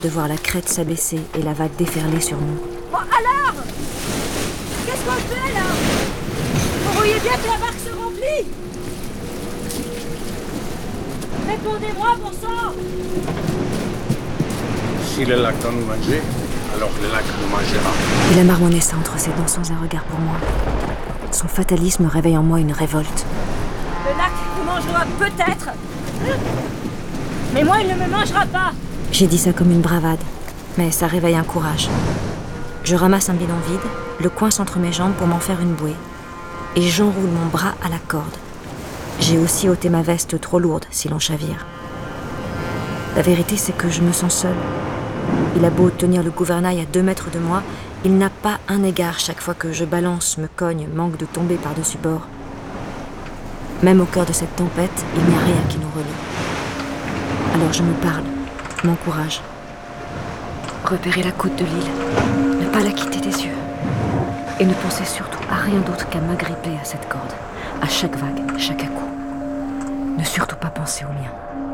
de voir la crête s'abaisser et la vague déferler sur nous. Bon alors, qu'est-ce qu'on fait là? Vous voyez bien que la barque se remplit. Répondez-moi, bon sang. Si le lac doit nous manger, alors le lac nous mangera. Et la marmonnessa entre ses dents sans un regard pour moi. Son fatalisme réveille en moi une révolte. Le lac vous mangera peut-être, mais moi il ne me mangera pas. J'ai dit ça comme une bravade, mais ça réveille un courage. Je ramasse un bidon vide, le coince entre mes jambes pour m'en faire une bouée, et j'enroule mon bras à la corde. J'ai aussi ôté ma veste trop lourde si l'on chavire. La vérité, c'est que je me sens seule. Il a beau tenir le gouvernail à 2 mètres de moi, il n'a pas un égard chaque fois que je balance, me cogne, manque de tomber par-dessus bord. Même au cœur de cette tempête, il n'y a rien qui nous relie. Alors je me parle, m'encourage. Repérer la côte de l'île, ne pas la quitter des yeux. Et ne penser surtout à rien d'autre qu'à m'agripper à cette corde, à chaque vague, chaque à-coup. Ne surtout pas penser au mien.